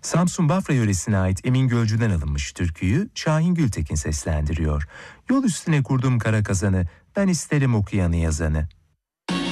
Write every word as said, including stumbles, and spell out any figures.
Samsun Bafra yöresine ait Emin Gölcü'den alınmış türküyü Şahin Gültekin seslendiriyor. Yol üstüne kurdum kara kazanı, ben isterim okuyanı yazanı.